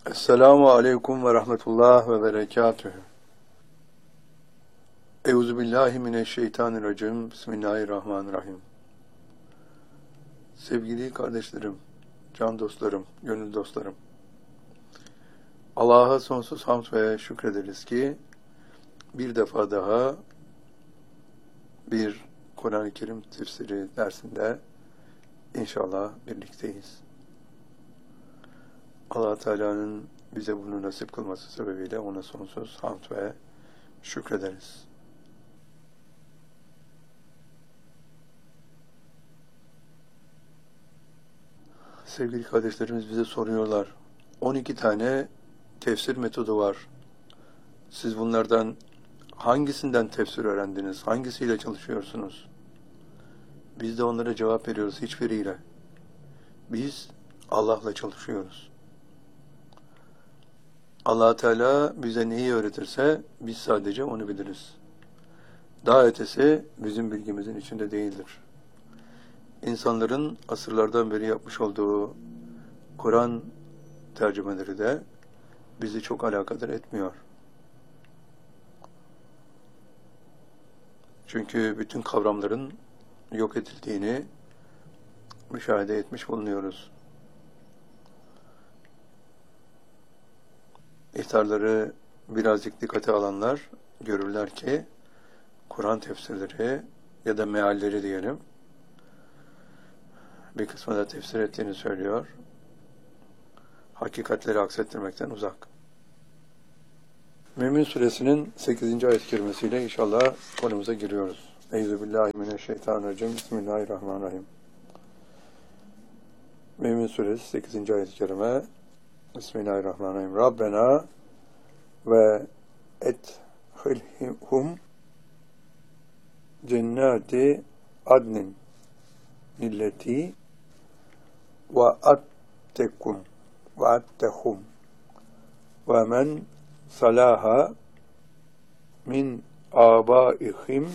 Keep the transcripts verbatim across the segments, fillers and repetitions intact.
Esselamu aleyküm ve rahmetullah ve berekatühü. Euzubillahimineşşeytanirracim. Bismillahirrahmanirrahim. Sevgili kardeşlerim, can dostlarım, gönül dostlarım. Allah'a sonsuz hamd ve şükrederiz ki bir defa daha bir Kur'an-ı Kerim tefsiri dersinde inşallah birlikteyiz. Allah Teala'nın bize bunu nasip kılması sebebiyle ona sonsuz hamd ve şükrederiz. Sevgili kardeşlerimiz bize soruyorlar. on iki tane tefsir metodu var. Siz bunlardan hangisinden tefsir öğrendiniz? Hangisiyle çalışıyorsunuz? Biz de onlara cevap veriyoruz hiçbiriyle. Biz Allah'la çalışıyoruz. Allah Teala bize neyi öğretirse biz sadece onu biliriz. Daha ötesi bizim bilgimizin içinde değildir. İnsanların asırlardan beri yapmış olduğu Kur'an tercümeleri de bizi çok alakadar etmiyor. Çünkü bütün kavramların yok edildiğini müşahede etmiş bulunuyoruz. İhtarları birazcık dikkate alanlar görürler ki Kur'an tefsirleri ya da mealleri diyelim bir kısmı da tefsir ettiğini söylüyor. Hakikatleri aksettirmekten uzak. Mümin Suresinin sekizinci ayet-i kerimesiyle inşallah konumuza giriyoruz. Euzubillahimineşşeytanirracim. Bismillahirrahmanirrahim. Mümin Suresi sekizinci ayet-i kerime. Bismillahirrahmanirrahim. Rabbena ve edhilhum cennati adnin illeti ve attekum ve attehum ve men salaha min abaihim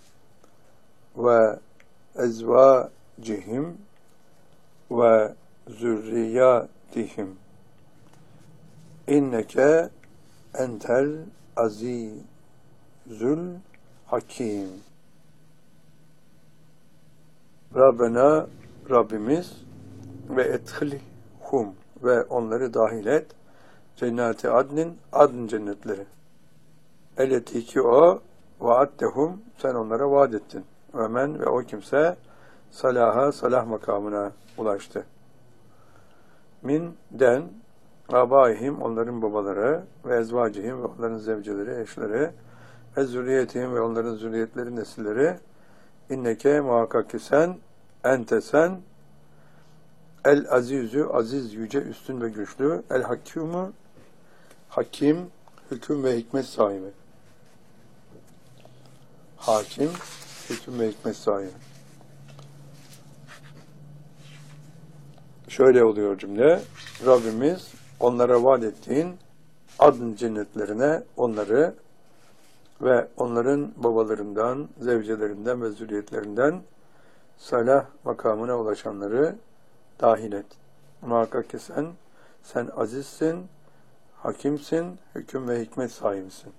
ve ezvacihim ve zürriyatihim inneke entel azizül hakim. Rabbena, Rabbimiz ve edhilhum ve onları dahil et cennati adnin, adn cennetleri. Elleti ki o vaattehum, sen onlara vaat ettin. Ve men ve o kimse salaha, salah makamına ulaştı. Min den abaihim, onların babaları ve ezvacihim ve onların zevceleri, eşleri ve zürriyetihim ve onların zürriyetleri, nesilleri inneke muhakkak ki sen ente sen el azizü, aziz, yüce, üstün ve güçlü, el hakimu, hakim, hüküm ve hikmet sahibi. Hakim, hüküm ve hikmet sahibi. Şöyle oluyor cümle. Rabbimiz onlara vaat ettiğin adın cennetlerine onları ve onların babalarından, zevcelerinden ve zürriyetlerinden salah makamına ulaşanları dahil et. Muhakkak ki sen, sen azizsin, hakimsin, hüküm ve hikmet sahibisin.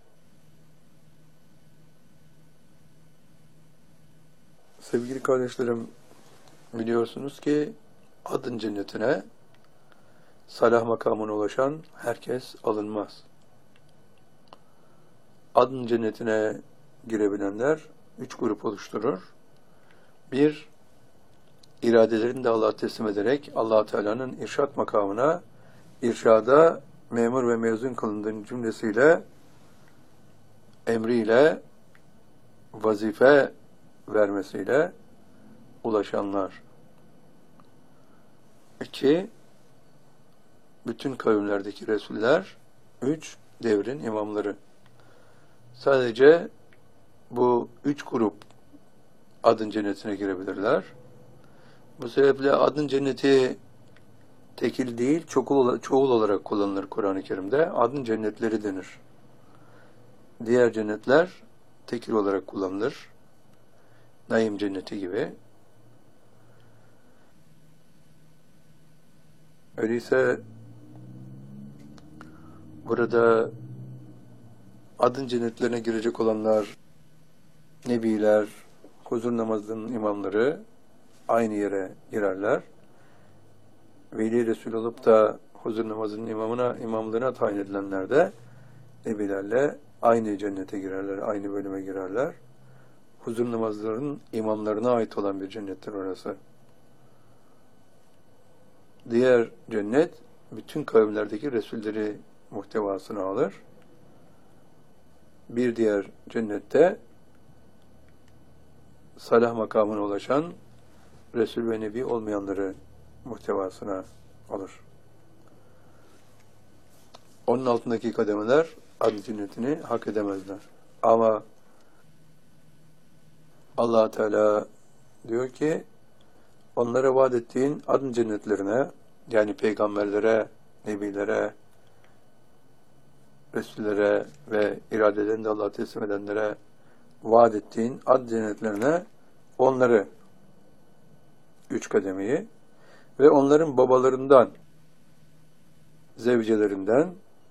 Sevgili kardeşlerim, biliyorsunuz ki adın cennetine salah makamına ulaşan herkes alınmaz. Adın cennetine girebilenler üç grup oluşturur. Bir, iradelerini de Allah'a teslim ederek Allah Teala'nın irşat makamına, irşada memur ve mezun kılındığın cümlesiyle, emriyle, vazife vermesiyle ulaşanlar. İki, bütün kavimlerdeki Resuller. Üç, devrin imamları. Sadece bu üç grup adın cennetine girebilirler. Bu sebeple adın cenneti tekil değil, çoğul, çoğul olarak kullanılır Kur'an-ı Kerim'de. Adın cennetleri denir. Diğer cennetler tekil olarak kullanılır. Naim cenneti gibi. Öyleyse burada adın cennetlerine girecek olanlar, nebiler, huzur namazının imamları aynı yere girerler. Veli Resul olup da huzur namazının imamına, imamlığına tayin edilenler de nebilerle aynı cennete girerler, aynı bölüme girerler. Huzur namazlarının imamlarına ait olan bir cennettir orası. Diğer cennet, bütün kavimlerdeki Resulleri muhtevasını alır. Bir diğer cennette salah makamına ulaşan Resul ve Nebi olmayanları muhtevasına alır. Onun altındaki kademeler adın cennetini hak edemezler. Ama Allah Teala diyor ki onlara vaat ettiğin adın cennetlerine, yani peygamberlere, nebilere, Resullere ve iradelerini de Allah'a teslim edenlere vaat ettiğin ad cennetlerine onları, üç kademeyi ve onların babalarından, zevcelerinden,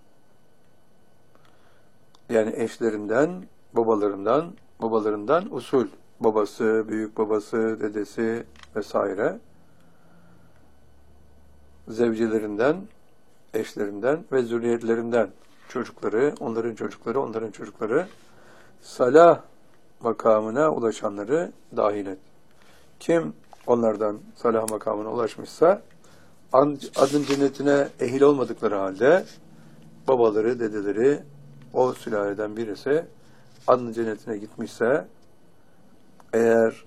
yani eşlerinden, babalarından, babalarından usul, babası, büyük babası, dedesi vesaire, zevcelerinden, eşlerinden ve zürriyetlerinden çocukları, onların çocukları, onların çocukları, salah makamına ulaşanları dahil et. Kim onlardan salah makamına ulaşmışsa, adın cennetine ehil olmadıkları halde, babaları, dedeleri, o sülaleden birisi adın cennetine gitmişse, eğer